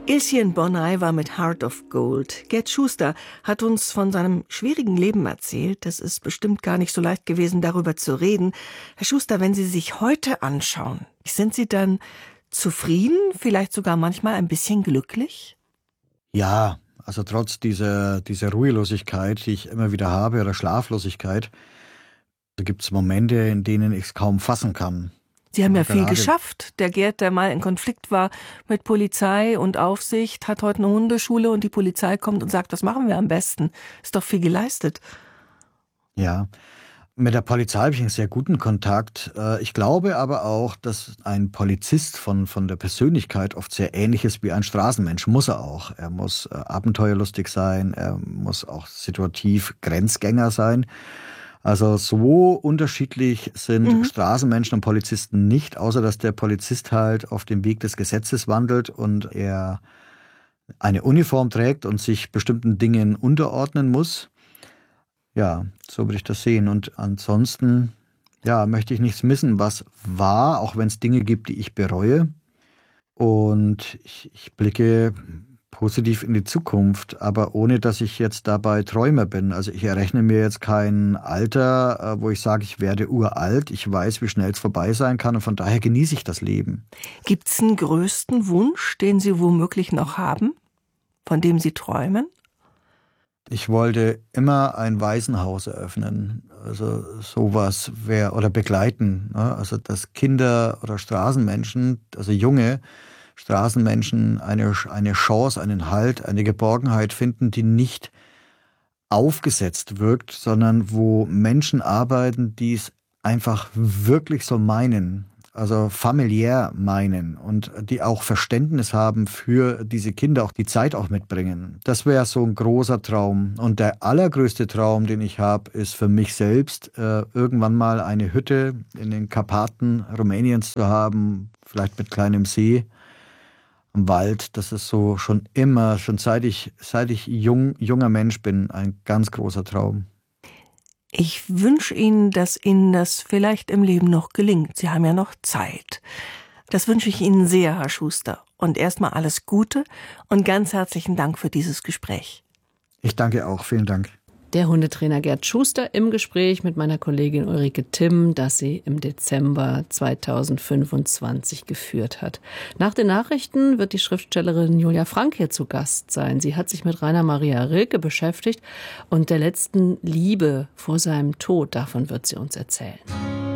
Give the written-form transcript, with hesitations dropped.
Ilschen Bonnay war mit Heart of Gold. Gerd Schuster hat uns von seinem schwierigen Leben erzählt. Das ist bestimmt gar nicht so leicht gewesen, darüber zu reden. Herr Schuster, wenn Sie sich heute anschauen, sind Sie dann zufrieden, vielleicht sogar manchmal ein bisschen glücklich? Ja, also trotz dieser Ruhelosigkeit, die ich immer wieder habe, oder Schlaflosigkeit, da gibt es Momente, in denen ich es kaum fassen kann. Sie haben ja viel Gerade geschafft. Der Gerd, der mal in Konflikt war mit Polizei und Aufsicht, hat heute eine Hundeschule und die Polizei kommt und sagt, das machen wir am besten. Ist doch viel geleistet. Ja, mit der Polizei habe ich einen sehr guten Kontakt. Ich glaube aber auch, dass ein Polizist von der Persönlichkeit oft sehr ähnlich ist wie ein Straßenmensch. Muss er auch. Er muss abenteuerlustig sein, er muss auch situativ Grenzgänger sein. Also so unterschiedlich sind Straßenmenschen und Polizisten nicht, außer dass der Polizist halt auf dem Weg des Gesetzes wandelt und er eine Uniform trägt und sich bestimmten Dingen unterordnen muss. Ja, so würde ich das sehen. Und ansonsten, ja, möchte ich nichts missen, was war, auch wenn es Dinge gibt, die ich bereue. Und ich blicke positiv in die Zukunft, aber ohne, dass ich jetzt dabei Träumer bin. Also ich errechne mir jetzt kein Alter, wo ich sage, ich werde uralt. Ich weiß, wie schnell es vorbei sein kann und von daher genieße ich das Leben. Gibt's einen größten Wunsch, den Sie womöglich noch haben, von dem Sie träumen? Ich wollte immer ein Waisenhaus eröffnen, also sowas wäre, oder begleiten, ne? Also dass Kinder oder Straßenmenschen, also junge Straßenmenschen eine Chance, einen Halt, eine Geborgenheit finden, die nicht aufgesetzt wirkt, sondern wo Menschen arbeiten, die es einfach wirklich so meinen, also familiär meinen und die auch Verständnis haben für diese Kinder, auch die Zeit auch mitbringen. Das wäre so ein großer Traum. Und der allergrößte Traum, den ich habe, ist für mich selbst, irgendwann mal eine Hütte in den Karpaten Rumäniens zu haben, vielleicht mit kleinem See, am Wald. Das ist so schon immer, schon seit ich junger Mensch bin, ein ganz großer Traum. Ich wünsche Ihnen, dass Ihnen das vielleicht im Leben noch gelingt. Sie haben ja noch Zeit. Das wünsche ich Ihnen sehr, Herr Schuster. Und erstmal alles Gute und ganz herzlichen Dank für dieses Gespräch. Ich danke auch. Vielen Dank. Der Hundetrainer Gerd Schuster im Gespräch mit meiner Kollegin Ulrike Timm, das sie im Dezember 2025 geführt hat. Nach den Nachrichten wird die Schriftstellerin Julia Frank hier zu Gast sein. Sie hat sich mit Rainer Maria Rilke beschäftigt und der letzten Liebe vor seinem Tod, davon wird sie uns erzählen.